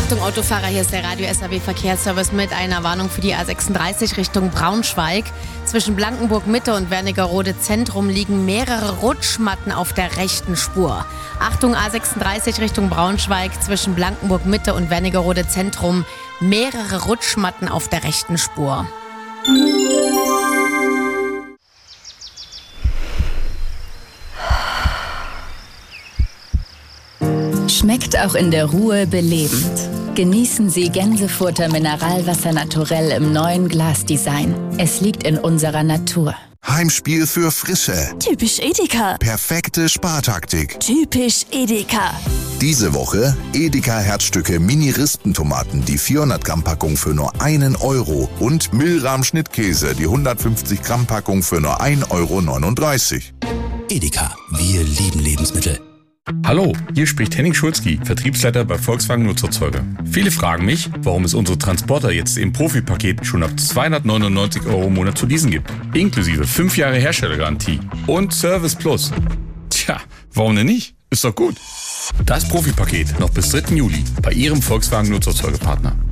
Achtung Autofahrer, hier ist der Radio SAW Verkehrsservice mit einer Warnung für die A36 Richtung Braunschweig. Zwischen Blankenburg Mitte und Wernigerode Zentrum liegen mehrere Rutschmatten auf der rechten Spur. Achtung A36 Richtung Braunschweig, zwischen Blankenburg Mitte und Wernigerode Zentrum mehrere Rutschmatten auf der rechten Spur. Schmeckt auch in der Ruhe belebend. Genießen Sie Gänsefurter Mineralwasser naturell im neuen Glasdesign. Es liegt in unserer Natur. Heimspiel für Frische. Typisch Edeka. Perfekte Spartaktik. Typisch Edeka. Diese Woche Edeka Herzstücke Mini-Rispentomaten, die 400 Gramm Packung für nur 1 Euro und Milram Schnittkäse, die 150 Gramm Packung für nur 1,39 Euro. Edeka, wir lieben Lebensmittel. Hallo, hier spricht Henning Schulzky, Vertriebsleiter bei Volkswagen Nutzerzeuger. Viele fragen mich, warum es unsere Transporter jetzt im Profipaket schon ab 299 Euro im Monat zu leasen gibt. Inklusive 5 Jahre Herstellergarantie und Service Plus. Tja, warum denn nicht? Ist doch gut. Das Profipaket noch bis 3. Juli bei Ihrem Volkswagen Nutzerzeugerpartner.